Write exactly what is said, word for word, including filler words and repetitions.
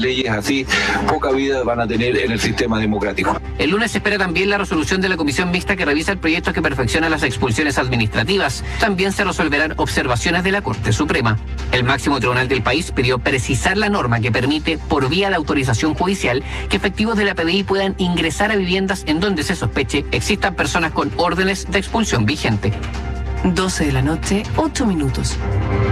leyes así, poca vida van a tener en el sistema democrático. El lunes se espera también la resolución de la comisión mixta que revisa el proyecto que perfecciona las expulsiones administrativas. También se resolverán observaciones de la Corte Suprema. El máximo tribunal del país pidió precisar la norma que permite, por vía de autorización judicial, que efectivos de la P D I puedan ingresar a viviendas en donde se sospeche existan personas con órdenes de expulsión vigente. doce de la noche, ocho minutos.